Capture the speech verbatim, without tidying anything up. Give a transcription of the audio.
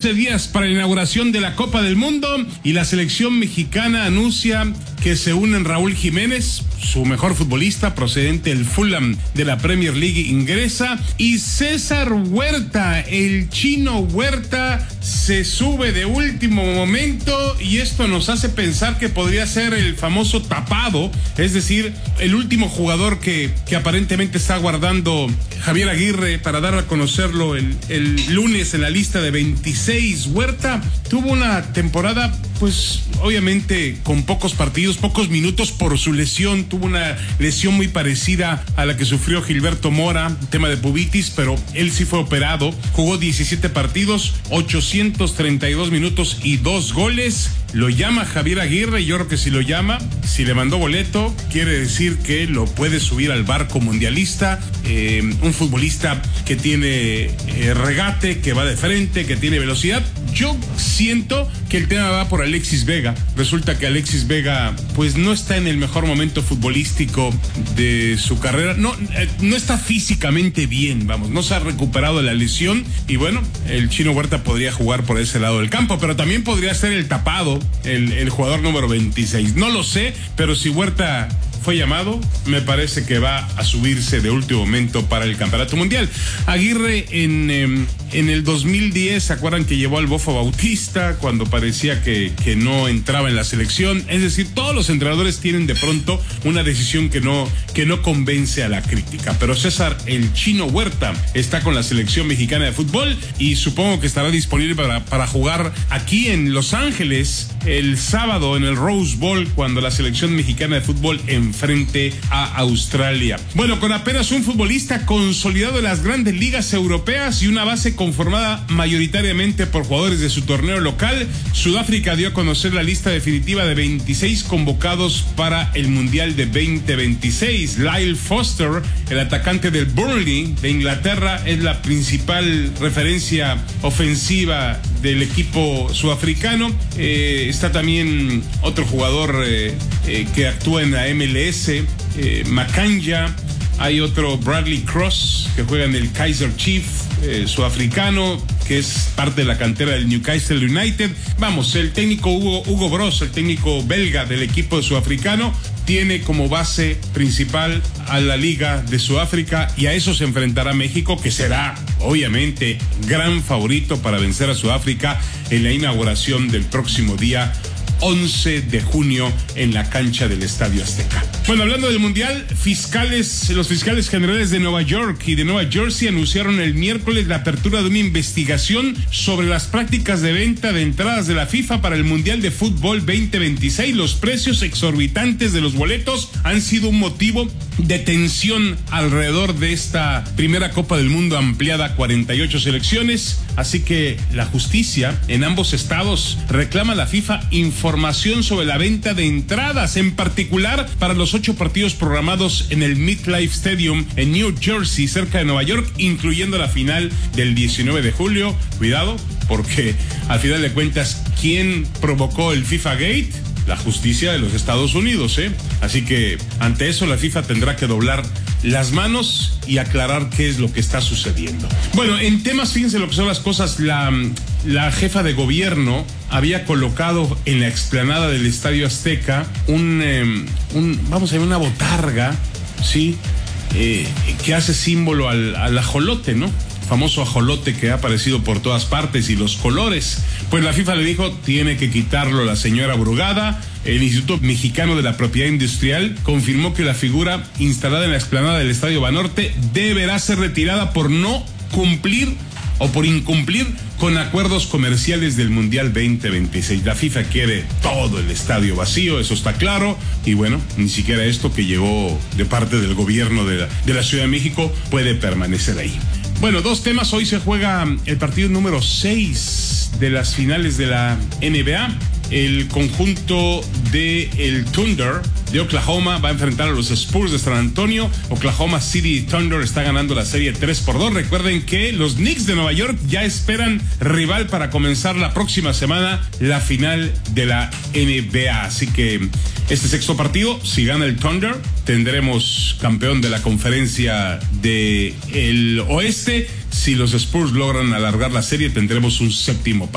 once días para la inauguración de la Copa del Mundo y la selección mexicana anuncia que se unen Raúl Jiménez, su mejor futbolista procedente del Fulham de la Premier League inglesa, y César Huerta, el chino Huerta, se sube de último momento, y esto nos hace pensar que podría ser el famoso tapado, es decir, el último jugador que, que aparentemente está guardando Javier Aguirre para dar a conocerlo el, el lunes en la lista de veintiséis. Huerta tuvo una temporada, pues obviamente con pocos partidos, pocos minutos por su lesión. Tuvo una lesión muy parecida a la que sufrió Gilberto Mora, tema de pubitis, pero él sí fue operado. Jugó diecisiete partidos, ochocientos treinta y dos minutos y dos goles. Lo llama Javier Aguirre, y yo creo que si lo llama, si le mandó boleto, quiere decir que lo puede subir al barco mundialista. Eh, un futbolista que tiene eh, regate, que va de frente, que tiene velocidad. Yo siento que el tema va por Alexis Vega. Resulta que Alexis Vega pues no está en el mejor momento futbolístico de su carrera. No, eh, no está físicamente bien, vamos, no se ha recuperado de la lesión. Y bueno, el chino Huerta podría jugar por ese lado del campo, pero también podría ser el tapado, el, el jugador número veintiséis. No lo sé, pero si Huerta fue llamado, me parece que va a subirse de último momento para el Campeonato Mundial. Aguirre en, eh, en el dos mil diez, ¿se acuerdan que llevó al Bofo Bautista cuando parecía que, que no entraba en la selección? Es decir, todos los entrenadores tienen de pronto una decisión que no, que no convence a la crítica. Pero César, el chino Huerta, está con la selección mexicana de fútbol y supongo que estará disponible para, para jugar aquí en Los Ángeles el sábado en el Rose Bowl, cuando la selección mexicana de fútbol enfrente a Australia. Bueno, con apenas un futbolista consolidado en las grandes ligas europeas y una base conformada mayoritariamente por jugadores de su torneo local, Sudáfrica dio a conocer la lista definitiva de veintiséis convocados para el Mundial de veinte veintiséis. Lyle Foster, el atacante del Burnley de Inglaterra, es la principal referencia ofensiva del equipo sudafricano. Eh, está también otro jugador eh, eh, que actúa en la M L S, eh, Makanja. Hay otro, Bradley Cross, que juega en el Kaizer Chiefs, eh, sudafricano, que es parte de la cantera del Newcastle United. Vamos, el técnico Hugo, Hugo Broos, el técnico belga del equipo sudafricano, tiene como base principal a la Liga de Sudáfrica, y a eso se enfrentará México, que será obviamente gran favorito para vencer a Sudáfrica en la inauguración del próximo día once de junio en la cancha del Estadio Azteca. Bueno, hablando del Mundial, fiscales, los fiscales generales de Nueva York y de Nueva Jersey anunciaron el miércoles la apertura de una investigación sobre las prácticas de venta de entradas de la FIFA para el Mundial de Fútbol veinte veintiséis. Los precios exorbitantes de los boletos han sido un motivo de tensión alrededor de esta primera Copa del Mundo ampliada a cuarenta y ocho selecciones. Así que la justicia en ambos estados reclama a la FIFA información sobre la venta de entradas, en particular para los ocho partidos programados en el MetLife Stadium en New Jersey, cerca de Nueva York, incluyendo la final del diecinueve de julio. Cuidado, porque al final de cuentas, ¿quién provocó el FIFA Gate? La justicia de los Estados Unidos, ¿eh? Así que ante eso la FIFA tendrá que doblar las manos y aclarar qué es lo que está sucediendo. Bueno, en temas, fíjense lo que son las cosas. La, la jefa de gobierno había colocado en la explanada del Estadio Azteca un, eh, un vamos a ver, una botarga, ¿sí? Eh, que hace símbolo al, al ajolote, ¿no? Famoso ajolote que ha aparecido por todas partes, y los colores. Pues la FIFA le dijo, tiene que quitarlo la señora Brugada. El Instituto Mexicano de la Propiedad Industrial confirmó que la figura instalada en la explanada del Estadio Banorte deberá ser retirada por no cumplir o por incumplir con acuerdos comerciales del Mundial veinte veintiséis. La FIFA quiere todo el estadio vacío, eso está claro, y bueno, ni siquiera esto que llegó de parte del gobierno de la, de la Ciudad de México puede permanecer ahí. Bueno, dos temas. Hoy se juega el partido número seis de las finales de la N B A. El conjunto de el Thunder de Oklahoma va a enfrentar a los Spurs de San Antonio. Oklahoma City Thunder está ganando la serie tres por dos. Recuerden que los Knicks de Nueva York ya esperan rival para comenzar la próxima semana la final de la N B A. Así que este sexto partido, si gana el Thunder, tendremos campeón de la conferencia del Oeste. Si los Spurs logran alargar la serie, tendremos un séptimo partido.